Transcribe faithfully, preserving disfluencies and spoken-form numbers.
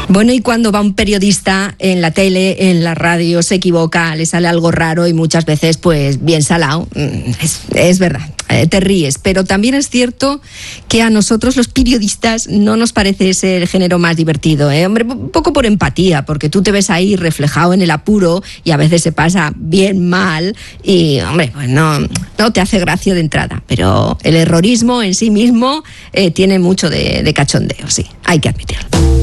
Bueno, y cuando va un periodista en la tele, en la radio, se equivoca, le sale algo raro y muchas veces, pues, bien salado, es, es verdad, eh, te ríes. Pero también es cierto que a nosotros los periodistas no nos parece ese el género más divertido, ¿eh? Hombre, un poco por empatía, porque tú te ves ahí reflejado en el apuro y a veces se pasa bien mal y, hombre, pues no, no te hace gracia de entrada. Pero el errorismo en sí mismo eh, tiene mucho de, de cachondeo, sí, hay que admitirlo.